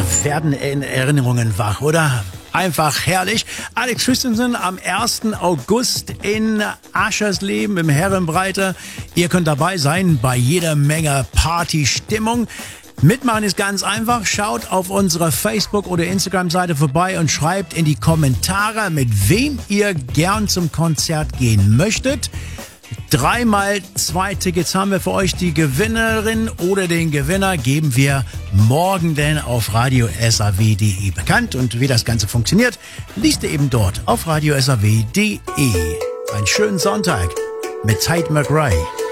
werden Erinnerungen wach, oder? Einfach herrlich. Alex Christensen am 1. August in Aschersleben im Herrenbreite. Ihr könnt dabei sein bei jeder Menge Partystimmung. Mitmachen ist ganz einfach. Schaut auf unserer Facebook- oder Instagram-Seite vorbei und schreibt in die Kommentare, mit wem ihr gern zum Konzert gehen möchtet. 3x2 Tickets haben wir für euch. Die Gewinnerin oder den Gewinner geben wir morgen denn auf radiosaw.de bekannt. Und wie das Ganze funktioniert, liest ihr eben dort auf radiosaw.de. Einen schönen Sonntag mit Tate McRae.